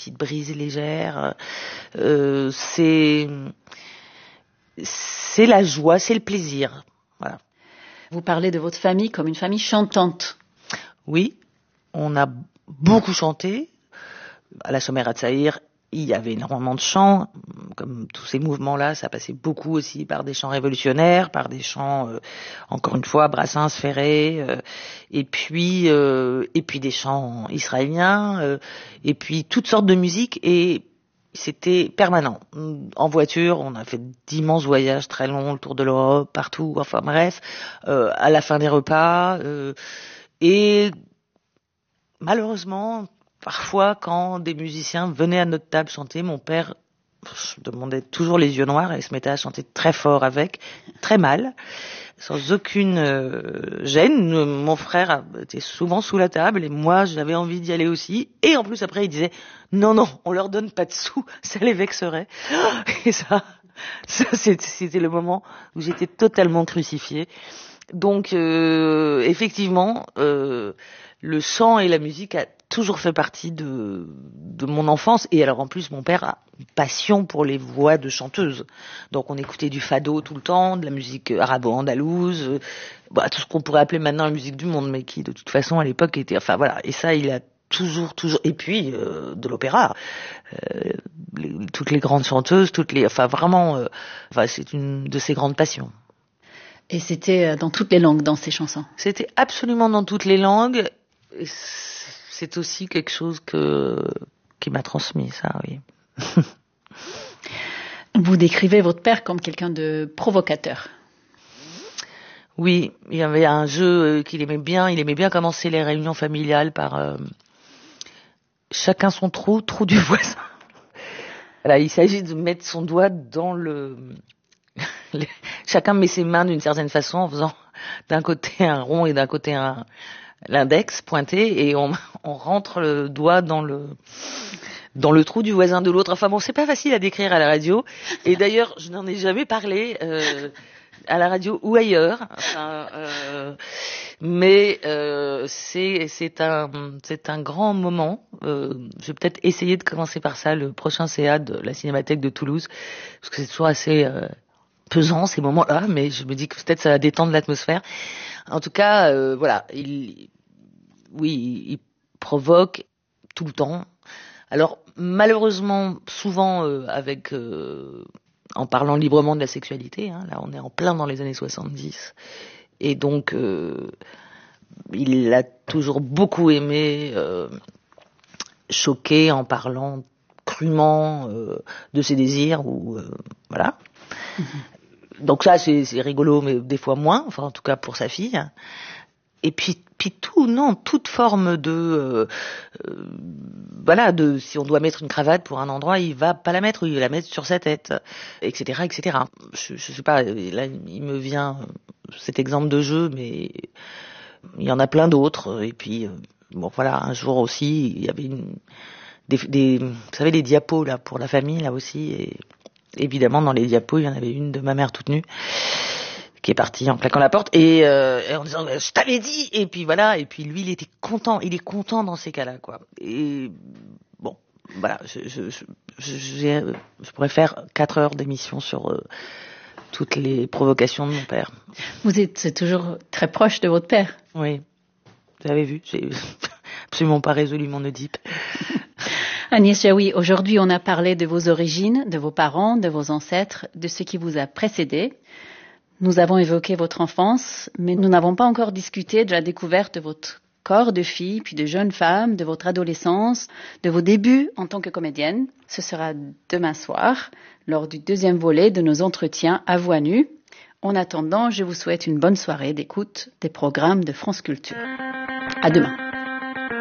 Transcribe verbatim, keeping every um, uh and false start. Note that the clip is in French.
petites brises légères. Euh, c'est, c'est la joie, c'est le plaisir. Voilà. Vous parlez de votre famille comme une famille chantante. Oui, on a beaucoup chanté. À la Shomer HaTzaïr, il y avait énormément de chants. Comme tous ces mouvements-là, ça passait beaucoup aussi par des chants révolutionnaires, par des chants, euh, encore une fois, Brassens, Ferré, euh, et puis euh, et puis des chants israéliens, euh, et puis toutes sortes de musiques. Et c'était permanent. En voiture, on a fait d'immenses voyages très longs, le tour de l'Europe, partout. Enfin bref, euh, à la fin des repas. Euh, et malheureusement, parfois, quand des musiciens venaient à notre table chanter, mon père je demandais toujours les yeux noirs et se mettait à chanter très fort avec, très mal, sans aucune euh, gêne. Mon frère était souvent sous la table et moi j'avais envie d'y aller aussi. Et en plus après il disait non non, on leur donne pas de sous, ça les vexerait. Et ça, ça c'était le moment où j'étais totalement crucifiée. Donc euh, effectivement, euh, le chant et la musique a toujours fait partie de, de mon enfance. Et alors en plus, mon père a une passion pour les voix de chanteuses. Donc on écoutait du fado tout le temps, de la musique arabo-andalouse, euh, bah, tout ce qu'on pourrait appeler maintenant la musique du monde, mais qui de toute façon à l'époque était... Enfin voilà, et ça il a toujours, toujours... Et puis euh, de l'opéra. Euh, les, toutes les grandes chanteuses, toutes les... Enfin vraiment, euh, enfin, c'est une de ses grandes passions. Et c'était dans toutes les langues, dans ces chansons? C'était absolument dans toutes les langues. C'est aussi quelque chose que, qui m'a transmis, ça, oui. Vous décrivez votre père comme quelqu'un de provocateur. Oui, il y avait un jeu qu'il aimait bien. Il aimait bien commencer les réunions familiales par euh, chacun son trou, trou du voisin. Voilà, il s'agit de mettre son doigt dans le... Chacun met ses mains d'une certaine façon en faisant d'un côté un rond et d'un côté un l'index pointé et on, on rentre le doigt dans le dans le trou du voisin de l'autre. Enfin bon, c'est pas facile à décrire à la radio. Et d'ailleurs, je n'en ai jamais parlé euh, à la radio ou ailleurs. Enfin, euh, mais euh, c'est c'est un c'est un grand moment. Euh, je vais peut-être essayer de commencer par ça, le prochain C A de la Cinémathèque de Toulouse, parce que c'est toujours assez euh, pesant ces moments-là, mais je me dis que peut-être ça va détendre l'atmosphère. En tout cas, euh, voilà, il, oui, il provoque tout le temps. Alors malheureusement, souvent euh, avec, euh, en parlant librement de la sexualité. Hein, là, on est en plein dans les années soixante-dix, et donc euh, il a toujours beaucoup aimé euh, choquer en parlant crûment euh, de ses désirs ou euh, voilà. Mmh. Donc ça, c'est, c'est rigolo, mais des fois moins, enfin en tout cas pour sa fille. Et puis, puis tout, non, toute forme de, euh, euh, voilà, de, si on doit mettre une cravate pour un endroit, il va pas la mettre, il va la mettre sur sa tête, et cetera, et cetera. Je, je sais pas, là, il me vient cet exemple de jeu, mais il y en a plein d'autres. Et puis, bon, voilà, un jour aussi, il y avait une, des, des, vous savez, les diapos là pour la famille là aussi, et évidemment, dans les diapos, il y en avait une de ma mère toute nue, qui est partie en claquant la porte, et, euh, et en disant « je t'avais dit !» Et puis voilà, et puis lui, il était content, il est content dans ces cas-là, quoi. Et bon, voilà, je, je, je, je, je pourrais faire quatre heures d'émission sur euh, toutes les provocations de mon père. Vous êtes toujours très proche de votre père? Oui, vous avez vu, j'ai absolument pas résolu mon Oedipe. Agnès Jaoui, aujourd'hui on a parlé de vos origines, de vos parents, de vos ancêtres, de ce qui vous a précédé. Nous avons évoqué votre enfance, mais nous n'avons pas encore discuté de la découverte de votre corps de fille, puis de jeune femme, de votre adolescence, de vos débuts en tant que comédienne. Ce sera demain soir, lors du deuxième volet de nos entretiens à voix nue. En attendant, je vous souhaite une bonne soirée d'écoute des programmes de France Culture. À demain.